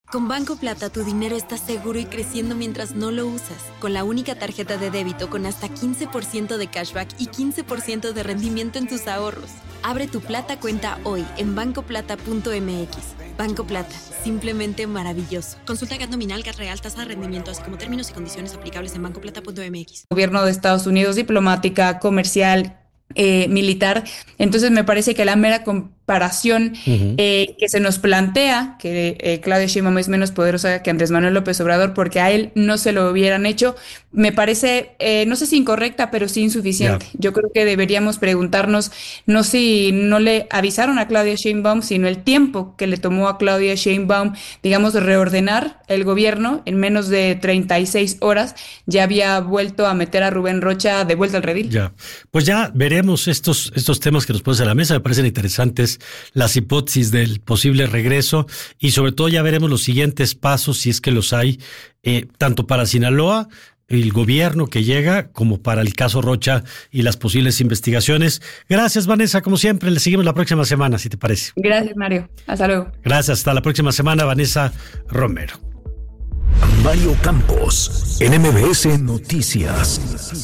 Con Banco Plata, tu dinero está seguro y creciendo mientras no lo usas. Con la única tarjeta de débito con hasta 15% de cashback y 15% de rendimiento en tus ahorros. Abre tu Plata cuenta hoy en bancoplata.mx. Banco Plata, simplemente maravilloso. Consulta GAT nominal, GAT real, tasa de rendimiento, así como términos y condiciones aplicables en bancoplata.mx. Gobierno de Estados Unidos, diplomática, comercial, militar. Entonces me parece que la mera comparación que se nos plantea, que Claudia Sheinbaum es menos poderosa que Andrés Manuel López Obrador porque a él no se lo hubieran hecho, me parece, no sé si incorrecta, pero sí insuficiente. Yeah. Yo creo que deberíamos preguntarnos no si no le avisaron a Claudia Sheinbaum, sino el tiempo que le tomó a Claudia Sheinbaum, digamos, reordenar el gobierno. En menos de 36 horas ya había vuelto a meter a Rubén Rocha de vuelta al redil. Ya, pues ya veremos estos temas que nos pones a la mesa. Me parecen interesantes las hipótesis del posible regreso y sobre todo ya veremos los siguientes pasos, si es que los hay, tanto para Sinaloa, el gobierno que llega, como para el caso Rocha y las posibles investigaciones. Gracias, Vanessa, como siempre. Le seguimos la próxima semana, si te parece. Gracias, Mario. Hasta luego. Gracias, hasta la próxima semana, Vanessa Romero. Mario Campos, en MBS Noticias.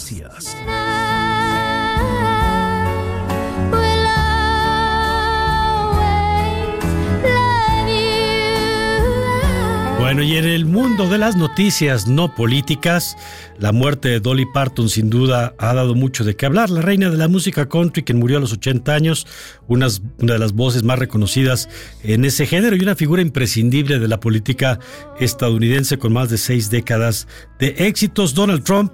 Bueno, y en el mundo de las noticias no políticas, la muerte de Dolly Parton sin duda ha dado mucho de qué hablar. La reina de la música country, quien murió a los 80 años, una de las voces más reconocidas en ese género y una figura imprescindible de la política estadounidense con más de 6 décadas de éxitos. Donald Trump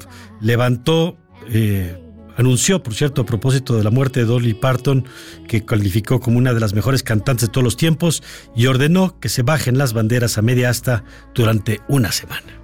anunció, por cierto, a propósito de la muerte de Dolly Parton, que calificó como una de las mejores cantantes de todos los tiempos y ordenó que se bajen las banderas a media asta durante una semana.